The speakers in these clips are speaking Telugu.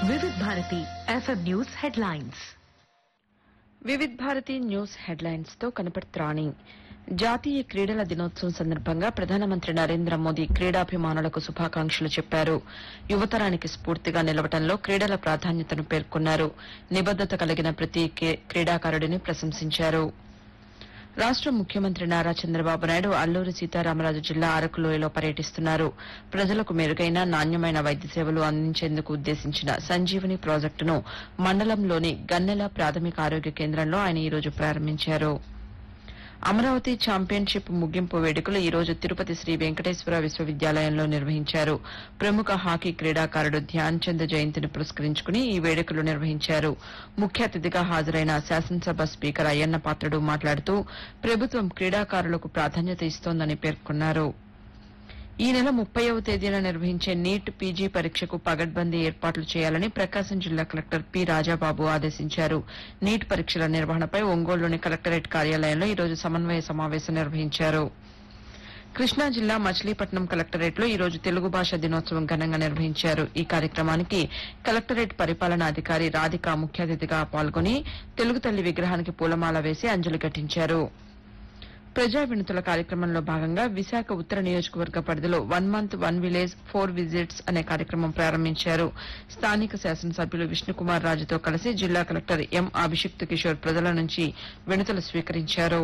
Vividh Bharati FM news headlines. Vividh Bharati news headlines తో కనపడుతోంది. జాతీయ క్రీడల దినోత్సవం సందర్భంగా ప్రధానమంత్రి నరేంద్ర మోదీ క్రీడాభిమానులకు శుభాకాంక్షలు చెప్పారు. యువతరానికి స్ఫూర్తిగా నిలవడంలో క్రీడల ప్రాధాన్యతను పేర్కొన్నారు. నిబద్దత కలిగిన ప్రతి క్రీడాకారుడిని ప్రశంసించారు. రాష్ట ముఖ్యమంత్రి నారా చంద్రబాబు నాయుడు అల్లూరి సీతారామరాజు జిల్లా అరకులోయలో పర్యటిస్తున్నారు. ప్రజలకు మెరుగైన నాణ్యమైన వైద్య సేవలు అందించేందుకు ఉద్దేశించిన సంజీవని ప్రాజెక్టును మండలంలోని గన్నెల ప్రాథమిక ఆరోగ్య కేంద్రంలో ఆయన ఈ రోజు ప్రారంభించారు. అమరావతి ఛాంపియన్షిప్ ముగింపు వేడుకలు ఈ రోజు తిరుపతి శ్రీ వెంకటేశ్వర విశ్వవిద్యాలయంలో నిర్వహించారు. ప్రముఖ హాకీ క్రీడాకారుడు ధ్యాన్ చంద్ జయంతిని పురస్కరించుకుని ఈ వేడుకలు నిర్వహించారు. ముఖ్య అతిథిగా హాజరైన శాసనసభ స్పీకర్ అయ్యన్న పాత్రుడు మాట్లాడుతూ ప్రభుత్వం క్రీడాకారులకు ప్రాధాన్యత ఇస్తోందని పేర్కొన్నారు. ఈ నెల 30వ తేదీన నిర్వహించే నీట్ పీజీ పరీక్షకు పగడ్బందీ ఏర్పాట్లు చేయాలని ప్రకాశం జిల్లా కలెక్టర్ పి రాజాబాబు ఆదేశించారు. నీట్ పరీక్షల నిర్వహణపై ఒంగోలులోని కలెక్టరేట్ కార్యాలయంలో ఈ రోజు సమన్వయ సమావేశం నిర్వహించారు. కృష్ణా జిల్లా మచిలీపట్నం కలెక్టరేట్లో ఈ రోజు తెలుగు భాష దినోత్సవం ఘనంగా నిర్వహించారు. ఈ కార్యక్రమానికి కలెక్టరేట్ పరిపాలనాధికారి రాధిక ముఖ్య అతిథిగా పాల్గొని తెలుగు తల్లి విగ్రహానికి పూలమాల వేసి అంజలి ఘటించారు. ప్రజా వినతుల కార్యక్రమంలో భాగంగా విశాఖ ఉత్తర నియోజకవర్గ పరిధిలో 1 మంత్ 1 విలేజ్ 4 విజిట్స్ అనే కార్యక్రమం ప్రారంభించారు. స్థానిక శాసనసభ్యులు విష్ణుకుమార్ రాజుతో కలిసి జిల్లా కలెక్టర్ ఎం అభిషిక్త్ కిషోర్ ప్రజల నుంచి వినతులు స్వీకరించారు.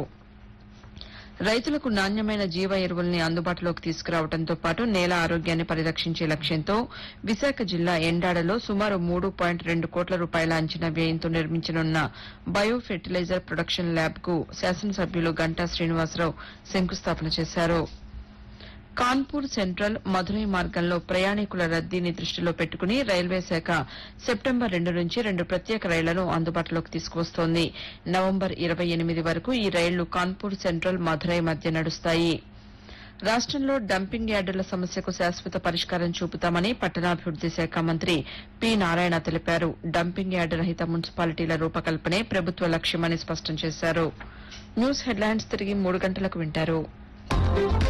రైతులకు నాణ్యమైన జీవ ఎరువుల్ని అందుబాటులోకి తీసుకురావడంతో పాటు నేల ఆరోగ్యాన్ని పరిరక్షించే లక్ష్యంతో విశాఖ జిల్లా ఎండాడలో సుమారు 3.2 కోట్ల రూపాయల అంచనా వ్యయంతో నిర్మించనున్న బయో ఫెర్టిలైజర్ ప్రొడక్షన్ ల్యాబ్ కు శాసనసభ్యులు గంటా శ్రీనివాసరావు శంకుస్థాపన చేశారు. కాన్పూర్ సెంట్రల్ మధురై మార్గంలో ప్రయాణికుల రద్దీని దృష్టిలో పెట్టుకుని రైల్వే శాఖ సెప్టెంబర్ 2 నుంచి 2 ప్రత్యేక రైళ్లను అందుబాటులోకి తీసుకువస్తోంది. నవంబర్ 28 వరకు ఈ రైళ్లు కాన్పూర్ సెంట్రల్ మధురై మధ్య నడుస్తాయి. రాష్టంలో డంపింగ్ యార్డుల సమస్యకు శాశ్వత పరిష్కారం చూపుతామని పట్టణాభివృద్ది శాఖ మంత్రి పి నారాయణ తెలిపారు. డంపింగ్ యార్డు రహిత మున్సిపాలిటీల రూపకల్పనే ప్రభుత్వ లక్ష్యమని స్పష్టం చేశారు. న్యూస్ హెడ్లైన్స్ తిరిగి 3 గంటలకు వింటారు.